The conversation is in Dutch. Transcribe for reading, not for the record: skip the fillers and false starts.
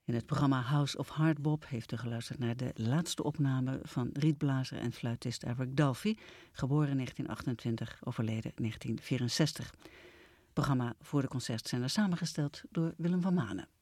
In het programma House of Hardbop heeft u geluisterd naar de laatste opname van rietblazer en fluitist Eric Dolphy, geboren in 1928, overleden 1964. Het programma Voor de Concertzender samengesteld door Willem van Manen.